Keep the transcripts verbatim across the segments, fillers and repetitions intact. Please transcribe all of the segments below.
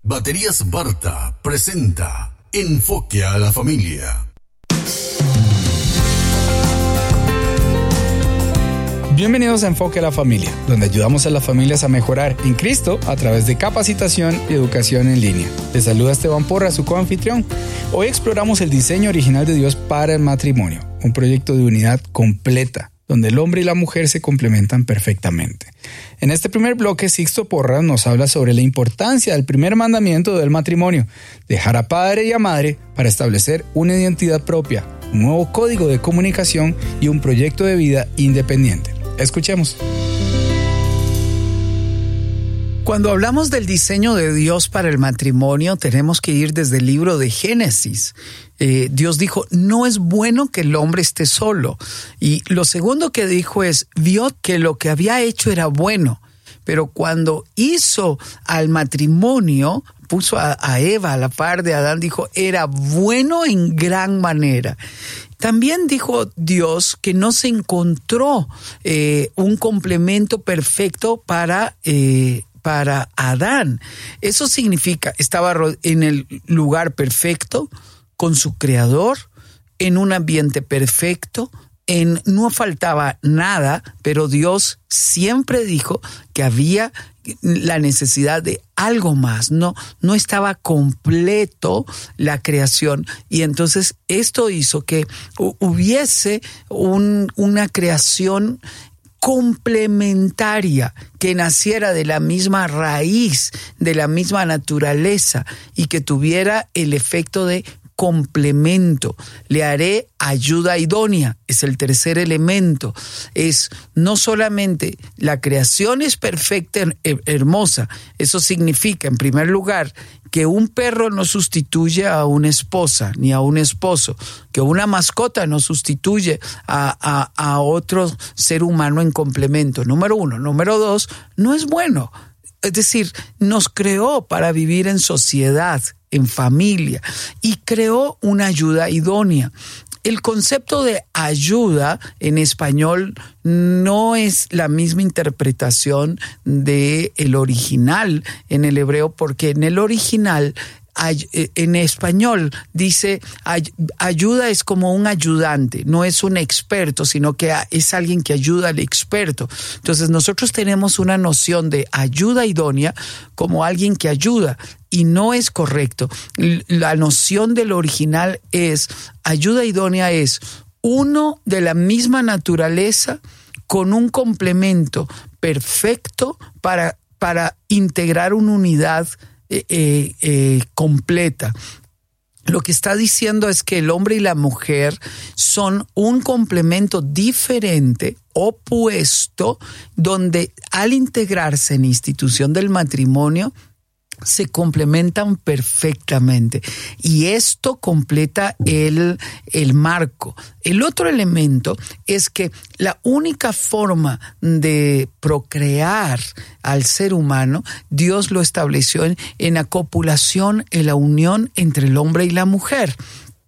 Baterías Barta presenta Enfoque a la Familia. Bienvenidos a Enfoque a la Familia, donde ayudamos a las familias a mejorar en Cristo a través de capacitación y educación en línea. Les saluda Esteban Porra, su coanfitrión. Hoy exploramos el diseño original de Dios para el matrimonio, un proyecto de unidad completa, donde el hombre y la mujer se complementan perfectamente. En este primer bloque, Sixto Porras nos habla sobre la importancia del primer mandamiento del matrimonio, dejar a padre y a madre para establecer una identidad propia, un nuevo código de comunicación y un proyecto de vida independiente. Escuchemos. Cuando hablamos del diseño de Dios para el matrimonio, tenemos que ir desde el libro de Génesis. Eh, Dios dijo, no es bueno que el hombre esté solo. Y lo segundo que dijo es, vio que lo que había hecho era bueno. Pero cuando hizo al matrimonio, puso a, a Eva a la par de Adán, dijo, era bueno en gran manera. También dijo Dios que no se encontró eh, un complemento perfecto para eh, para Adán. Eso significa, estaba en el lugar perfecto, con su creador, en un ambiente perfecto, en, no faltaba nada, pero Dios siempre dijo que había la necesidad de algo más, no, no estaba completo la creación, y entonces esto hizo que hubiese un, una creación complementaria, que naciera de la misma raíz, de la misma naturaleza, y que tuviera el efecto de complemento. Le haré ayuda idónea, es el tercer elemento. Es no solamente la creación es perfecta, hermosa, eso significa, en primer lugar, que un perro no sustituye a una esposa ni a un esposo, que una mascota no sustituye a, a, a otro ser humano en complemento. Número uno. Número dos, no es bueno. Es decir, nos creó para vivir en sociedad, en familia, y creó una ayuda idónea. El concepto de ayuda en español no es la misma interpretación del original en el hebreo, porque en el original, en español, dice ayuda es como un ayudante, no es un experto, sino que es alguien que ayuda al experto. Entonces nosotros tenemos una noción de ayuda idónea como alguien que ayuda, y no es correcto. La noción del original es, ayuda idónea es uno de la misma naturaleza con un complemento perfecto para, para integrar una unidad eh, eh, eh, completa. Lo que está diciendo es que el hombre y la mujer son un complemento diferente, opuesto, donde al integrarse en la institución del matrimonio, se complementan perfectamente, y esto completa el, el marco. El otro elemento es que la única forma de procrear al ser humano, Dios lo estableció en, en la copulación, en la unión entre el hombre y la mujer.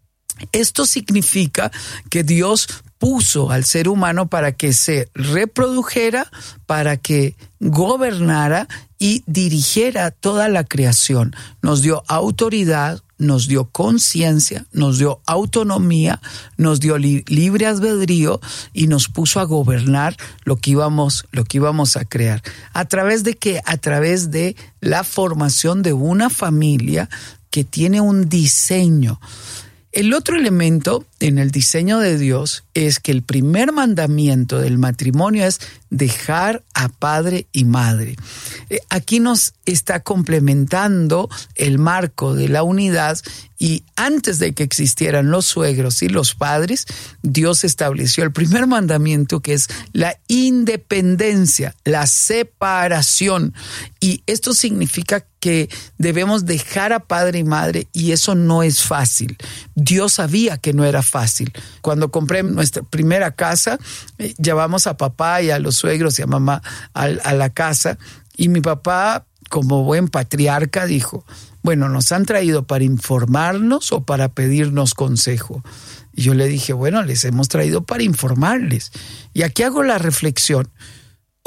Esto significa que Dios puso al ser humano para que se reprodujera, para que gobernara y dirigiera toda la creación. Nos dio autoridad, nos dio conciencia, nos dio autonomía, nos dio li- libre albedrío y nos puso a gobernar lo que íbamos, lo que íbamos a crear. ¿A través de qué? A través de la formación de una familia que tiene un diseño. El otro elemento en el diseño de Dios es que el primer mandamiento del matrimonio es dejar a padre y madre. Aquí nos está complementando el marco de la unidad, y antes de que existieran los suegros y los padres, Dios estableció el primer mandamiento, que es la independencia, la separación. Y esto significa que debemos dejar a padre y madre, y eso no es fácil. Dios sabía que no era fácil. Cuando compré nuestra primera casa, eh, llevamos a papá y a los suegros y a mamá a, a la casa, y mi papá, como buen patriarca, dijo, bueno, ¿nos han traído para informarnos o para pedirnos consejo? Y yo le dije, bueno, les hemos traído para informarles. Y aquí hago la reflexión.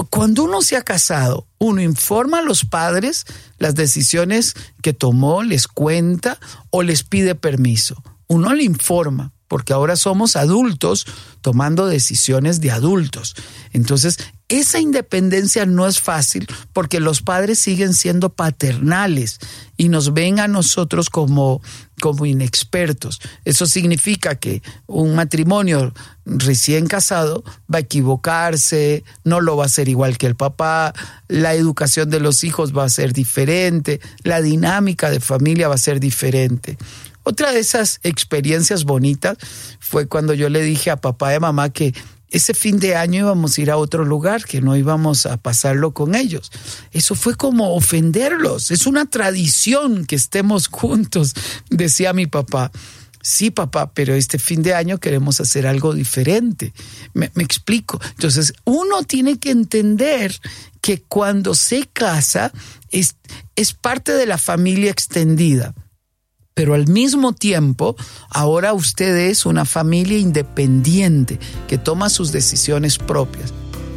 cuando uno se ha casado, uno informa a los padres las decisiones que tomó, les cuenta o les pide permiso. Uno le informa, porque ahora somos adultos tomando decisiones de adultos. Entonces, esa independencia no es fácil porque los padres siguen siendo paternales y nos ven a nosotros como, como inexpertos. Eso significa que un matrimonio recién casado va a equivocarse, no lo va a hacer igual que el papá, la educación de los hijos va a ser diferente, la dinámica de familia va a ser diferente. Otra de esas experiencias bonitas fue cuando yo le dije a papá y a mamá que ese fin de año íbamos a ir a otro lugar, que no íbamos a pasarlo con ellos. Eso fue como ofenderlos. Es una tradición que estemos juntos, decía mi papá. Sí, papá, pero este fin de año queremos hacer algo diferente. Me, me explico. Entonces, uno tiene que entender que cuando se casa es, es parte de la familia extendida. Pero al mismo tiempo, ahora usted es una familia independiente que toma sus decisiones propias.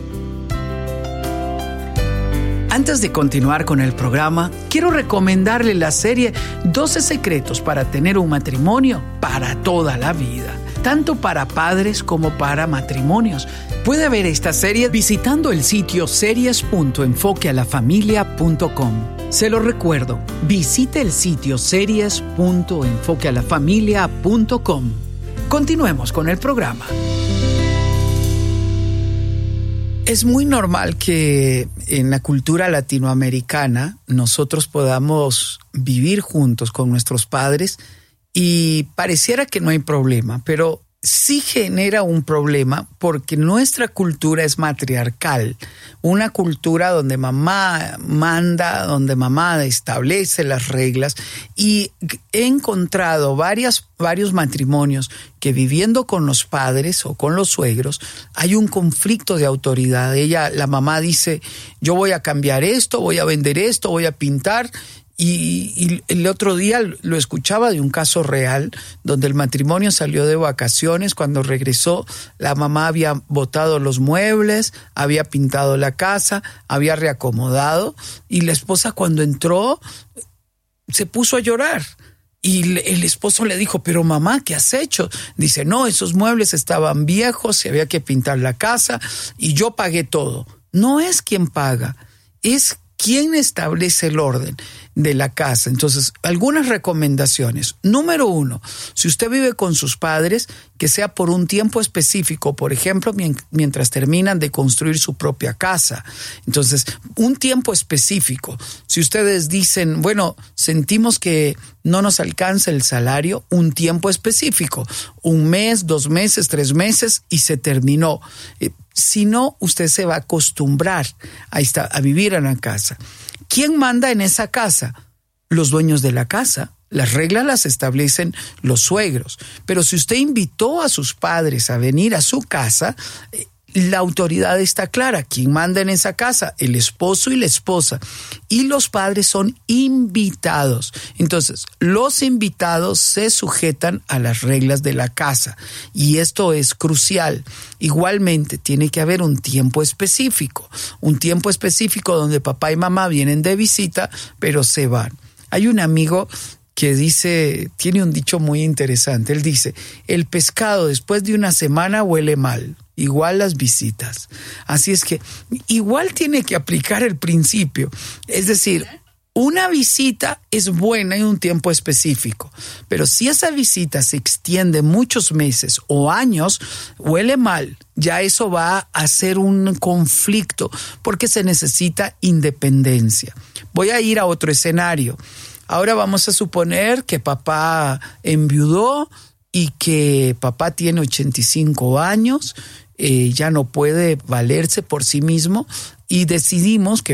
Antes de continuar con el programa, quiero recomendarle la serie doce secretos para tener un matrimonio para toda la vida, tanto para padres como para matrimonios. Puede ver esta serie visitando el sitio series punto enfoque a la familia punto com. Se lo recuerdo, visite el sitio series punto enfoque a la familia punto com. Continuemos con el programa. Es muy normal que en la cultura latinoamericana nosotros podamos vivir juntos con nuestros padres y pareciera que no hay problema, pero sí genera un problema porque nuestra cultura es matriarcal, una cultura donde mamá manda, donde mamá establece las reglas, y he encontrado varias, varios matrimonios que viviendo con los padres o con los suegros hay un conflicto de autoridad. Ella, la mamá dice, yo voy a cambiar esto, voy a vender esto, voy a pintar. Y, y el otro día lo escuchaba de un caso real donde el matrimonio salió de vacaciones. Cuando regresó, la mamá había botado los muebles, había pintado la casa, había reacomodado, y la esposa cuando entró se puso a llorar. Y el esposo le dijo, pero mamá, ¿qué has hecho? Dice, no, esos muebles estaban viejos, se había que pintar la casa y yo pagué todo. No es quien paga, es quien establece el orden de la casa. Entonces, algunas recomendaciones. Número uno, si usted vive con sus padres, que sea por un tiempo específico, por ejemplo, mientras terminan de construir su propia casa. Entonces, un tiempo específico. Si ustedes dicen, bueno, sentimos que no nos alcanza el salario, un tiempo específico. Un mes, dos meses, tres meses y se terminó. Eh, si no, usted se va a acostumbrar a, estar, a vivir en la casa. ¿Quién manda en esa casa? Los dueños de la casa. Las reglas las establecen los suegros. Pero si usted invitó a sus padres a venir a su casa, la autoridad está clara. ¿Quién manda en esa casa? El esposo y la esposa. Y los padres son invitados. Entonces, los invitados se sujetan a las reglas de la casa. Y esto es crucial. Igualmente, tiene que haber un tiempo específico. Un tiempo específico donde papá y mamá vienen de visita, pero se van. Hay un amigo que dice, tiene un dicho muy interesante. Él dice, el pescado después de una semana huele mal. Igual las visitas. Así es que igual tiene que aplicar el principio. Es decir, una visita es buena en un tiempo específico, pero si esa visita se extiende muchos meses o años, huele mal. Ya eso va a ser un conflicto porque se necesita independencia. Voy a ir a otro escenario. Ahora vamos a suponer que papá enviudó y que papá tiene ochenta y cinco años, eh, ya no puede valerse por sí mismo y decidimos que